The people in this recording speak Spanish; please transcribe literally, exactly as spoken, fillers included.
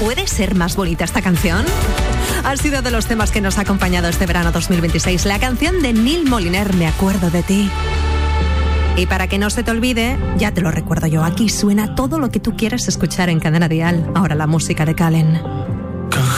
¿Puede ser más bonita esta canción? Ha sido de los temas que nos ha acompañado este verano dos mil veintiséis. La canción de Neil Moliner, Me acuerdo de ti. Y para que no se te olvide, ya te lo recuerdo yo, aquí suena todo lo que tú quieras escuchar en Cadena Dial. Ahora la música de Kallen.